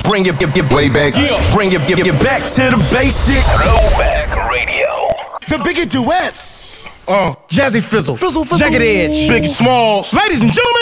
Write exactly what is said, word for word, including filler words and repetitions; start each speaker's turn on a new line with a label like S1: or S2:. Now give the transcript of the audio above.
S1: Bring your, your, your way back. Yeah. Bring your, your, your back to the basics.
S2: Throwback Radio.
S3: The Biggie Duets. Uh, Jazzy Fizzle. Fizzle, Fizzle. Jagged Edge.
S4: Biggie Smalls.
S3: Ladies and gentlemen.